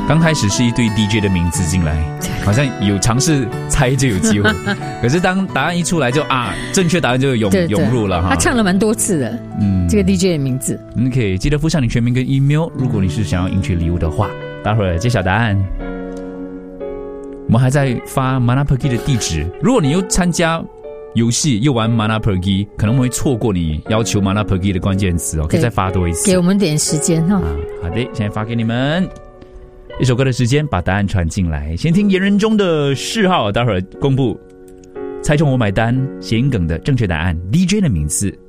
刚开始是一堆 DJ 的名字进来，好像有尝试猜就有机会，可是当答案一出来就正确答案就涌入了哈。 他唱了蛮多次的，这个 DJ 的名字。 OK， 记得附上你全名跟 email， 如果你是想要赢取礼物的话，待会儿揭晓答案。我们还在发 Mana Pergi 的地址，如果你又参加游戏又玩 Mana Pergi， 可能会错过你要求 Mana Pergi 的关键词哦，可以再发多一次， 给我们点时间哈。 好的，现在发给你们一首歌的时间，把答案传进来。先听言人中的嗜好，待会儿公布猜中我买单谐音梗的正确答案 DJ 的名字。